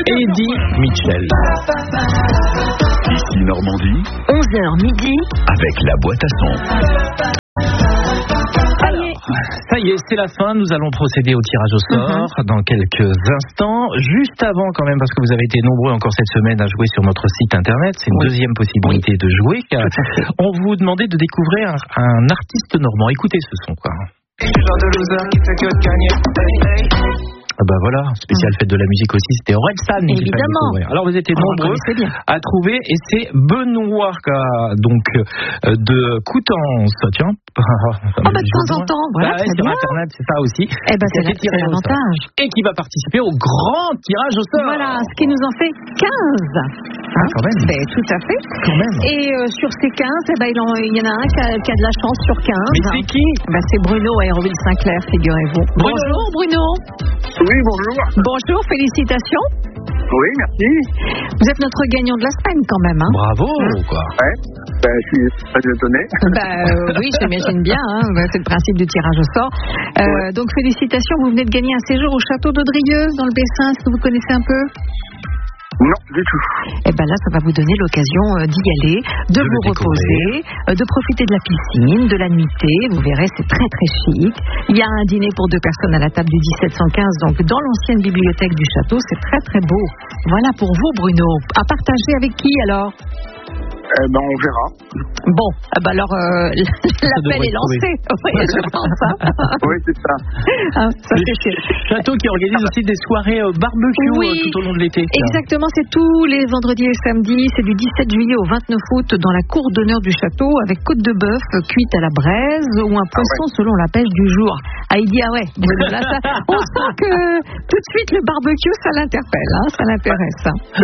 Eddie Mitchell. Ici Normandie, 11h midi, avec la boîte à son. Ça y est, c'est la fin. Nous allons procéder au tirage au sort dans quelques instants. Juste avant, quand même, parce que vous avez été nombreux encore cette semaine à jouer sur notre site internet. C'est une deuxième possibilité de jouer. Car on vous demandait de découvrir un artiste normand. Écoutez ce son, quoi. Ah bah voilà, spécial fête de la musique aussi, c'était Orelsan. Évidemment. Alors vous étiez nombreux à trouver, et c'est Benoît donc de Coutances, tiens. De temps en temps, voilà, sur bien. internet, c'est ça aussi. Eh ben c'est l'avantage. Et qui va participer au grand tirage au sort. Voilà, ce qui nous en fait 15. Quand même. C'est tout à fait. Quand même. Et sur ces 15, il y en a un qui a de la chance sur 15. Mais c'est qui? C'est Bruno à Aéroville-Saint-Clair, figurez-vous. Bonjour Bruno. Oui, bonjour. Bonjour, félicitations. Oui, merci. Vous êtes notre gagnant de la semaine quand même. Hein. Bravo, quoi. Ouais, je suis très étonné. Oui, j'imagine bien. Hein. C'est le principe du tirage au sort. Donc félicitations, vous venez de gagner un séjour au château d'Audrieuse dans le Bessin. Est-ce que vous connaissez un peu? Non, du tout. Et ben là, ça va vous donner l'occasion d'y aller, de vous reposer, de profiter de la piscine, de la nuitée. Vous verrez, c'est très très chic. Il y a un dîner pour 2 personnes à la table du 1715, donc dans l'ancienne bibliothèque du château. C'est très très beau. Voilà pour vous, Bruno. À partager avec qui alors? On verra. Bon, alors l'appel est lancé. Oui, je pense. Oui, c'est ça. Ça c'est sûr. Château qui organise aussi des soirées barbecue tout au long de l'été. Exactement, c'est tous les vendredis et samedis. C'est du 17 juillet au 29 août dans la cour d'honneur du château avec côte de bœuf cuite à la braise ou un poisson selon la pêche du jour. Il dit là, on sent que tout de suite le barbecue ça l'interpelle, ça l'intéresse.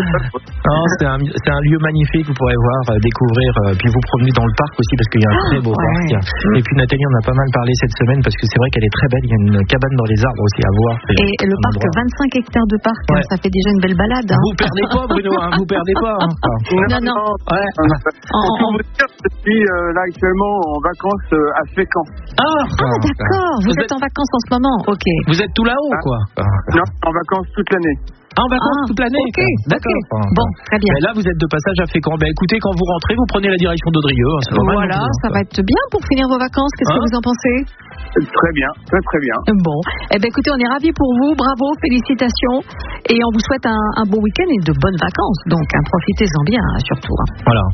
C'est un lieu magnifique, vous pourrez voir, découvrir, puis vous promener dans le parc aussi parce qu'il y a un très beau parc. Et puis Nathalie on a pas mal parlé cette semaine parce que c'est vrai qu'elle est très belle, il y a une cabane dans les arbres aussi à voir. Et le parc, 25 hectares de parc, ça fait déjà une belle balade. Vous perdez pas Bruno, vous perdez pas. Non. Pour vous dire, je suis là actuellement en vacances à Fécamp. D'accord, vous êtes en vacances en ce moment. Ok. Vous êtes tout là-haut quoi? Non, en vacances toute l'année. En vacances toute l'année. Ok, d'accord. Bon, très bien. Mais là, vous êtes de passage à Fécamp. Écoutez, quand vous rentrez, vous prenez la direction d'Audrieux. Voilà, ça va être bien pour finir vos vacances. Qu'est-ce que vous en pensez? Très bien, très bien. Bon, écoutez, on est ravis pour vous. Bravo, félicitations. Et on vous souhaite un bon week-end et de bonnes vacances. Donc, profitez-en bien, surtout. Voilà.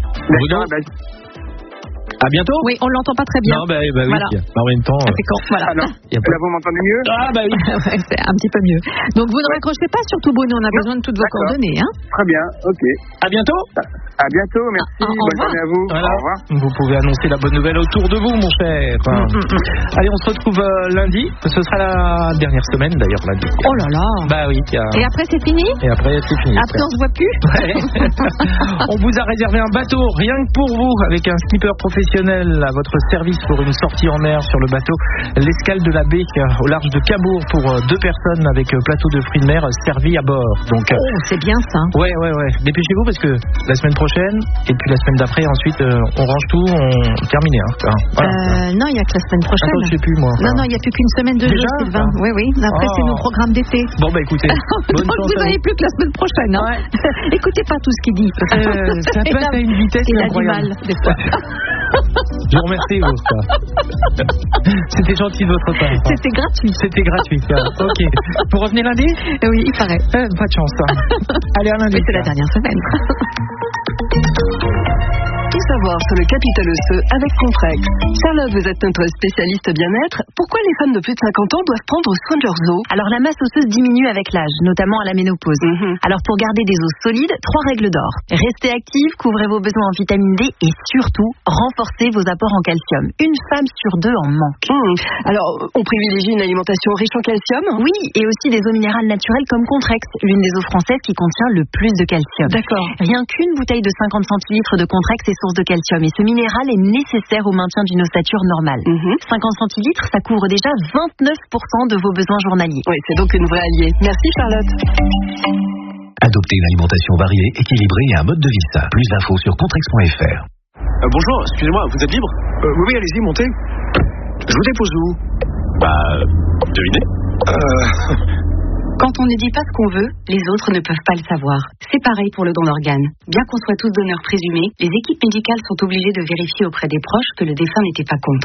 À bientôt. Oui, on l'entend pas très bien. Non, oui. Voilà. En même temps. Voilà. Là, vous m'entendez mieux? Oui. C'est un petit peu mieux. Donc, vous ne raccrochez pas, surtout Bruno. On a besoin de toutes vos coordonnées. Très bien, ok. À bientôt. À bientôt, merci. Bonne journée à vous. Voilà. Au revoir. Vous pouvez annoncer la bonne nouvelle autour de vous, mon cher. Allez, on se retrouve lundi. Ce sera la dernière semaine, d'ailleurs, lundi. Oh là là. Oui. Et après, c'est fini? Et après, c'est fini. Après, on se voit plus? On vous a réservé un bateau, rien que pour vous, avec un skipper professionnel à votre service pour une sortie en mer sur le bateau. L'escale de la baie au large de Cabourg pour 2 personnes avec plateau de fruits de mer servi à bord. Donc, c'est bien ça. Ouais. Dépêchez-vous parce que la semaine prochaine et puis la semaine d'après, ensuite, on range tout, on termine. Non, il n'y a que la semaine prochaine. Attends, je sais plus, moi. Non, il n'y a plus qu'une semaine de jeu, Sylvain. Oui. Après, c'est nos programmes d'été. Bon, écoutez. Bonne Donc, chance vous n'avez plus que la semaine prochaine. Écoutez pas tout ce qu'il dit. Ça passe à une vitesse incroyable. Il a du mal, des fois. Je vous remercie, vous. C'était gentil de votre part. C'était gratuit. Ok. Vous revenez lundi? Oui, il paraît. Pas de chance. Allez, à lundi. Mais c'est la dernière semaine. Tout savoir sur le capital osseux avec Comprex. Charlotte, vous êtes notre spécialiste bien-être. Pourquoi les femmes de plus de 50 ans doivent prendre soin de leurs os? Alors la masse osseuse diminue avec l'âge, notamment à la ménopause. Alors pour garder des os solides, 3 règles d'or. Restez active, couvrez vos besoins en vitamine D et surtout, renforcez vos apports en calcium. Une femme sur 2 en manque. Alors, on privilégie une alimentation riche en calcium? Oui, et aussi des eaux minérales naturelles comme Contrex, l'une des eaux françaises qui contient le plus de calcium. D'accord. Rien qu'une bouteille de 50 centilitres de Contrex est source de calcium et ce minéral est nécessaire au maintien d'une ossature normale. 50 centilitres, ça couvre déjà 29% de vos besoins journaliers. Oui, c'est donc une vraie alliée. Merci Charlotte. Adoptez une alimentation variée, équilibrée et un mode de vie sain. Plus d'infos sur contrex.fr. Bonjour, excusez-moi, vous êtes libre? Oui, allez-y, montez. Je vous dépose où? Devinez. Quand on ne dit pas ce qu'on veut, les autres ne peuvent pas le savoir. C'est pareil pour le don d'organes. Bien qu'on soit tous donneurs présumés, les équipes médicales sont obligées de vérifier auprès des proches que le défunt n'était pas contre.